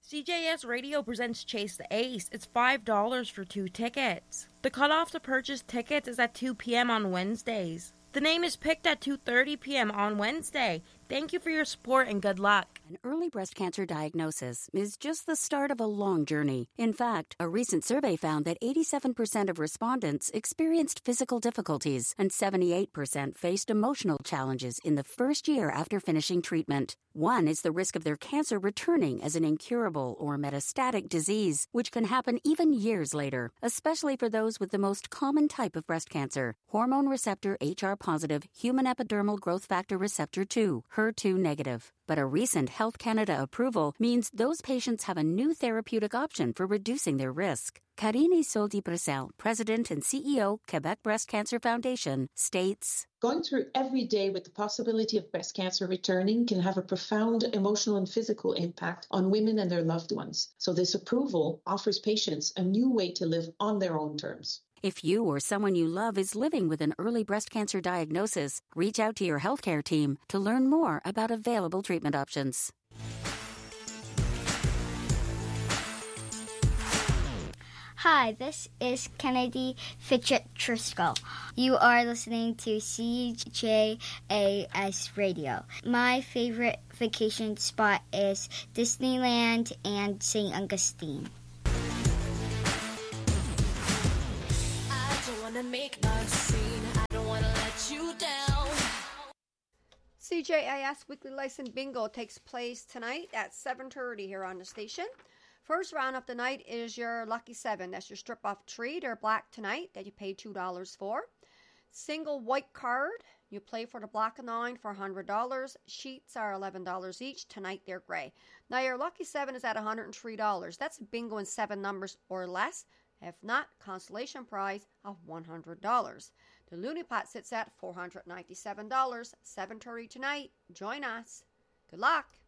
CJS Radio presents Chase the Ace. It's $5 for 2 tickets. The cutoff to purchase tickets is at 2 p.m. on Wednesdays. The name is picked at 2:30 p.m. on Wednesday. Thank you for your support and good luck. An early breast cancer diagnosis is just the start of a long journey. In fact, a recent survey found that 87% of respondents experienced physical difficulties and 78% faced emotional challenges in the first year after finishing treatment. One is the risk of their cancer returning as an incurable or metastatic disease, which can happen even years later, especially for those with the most common type of breast cancer, hormone receptor HR-positive human epidermal growth factor receptor 2, HER2 negative. But a recent Health Canada approval means those patients have a new therapeutic option for reducing their risk. Karine Soldi-Bressel, President and CEO, Quebec Breast Cancer Foundation, states, "Going through every day with the possibility of breast cancer returning can have a profound emotional and physical impact on women and their loved ones. So this approval offers patients a new way to live on their own terms." If you or someone you love is living with an early breast cancer diagnosis, reach out to your healthcare team to learn more about available treatment options. Hi, this is Kennedy Fitchett-Triscoll. You are listening to CJAS Radio. My favorite vacation spot is Disneyland and St. Augustine. I don't want to make a scene. I don't want to let you down. CJAS Weekly License Bingo takes place tonight at 7:30 here on the station. First round of the night is your Lucky 7. That's your strip-off treat or black tonight that you pay $2 for. Single white card. You play for the black 9 for $100. Sheets are $11 each. Tonight they're gray. Now your Lucky 7 is at $103. That's a bingo in 7 numbers or less. If not, consolation prize of $100. The Looney Pot sits at $497. 7:30 tonight. Join us. Good luck.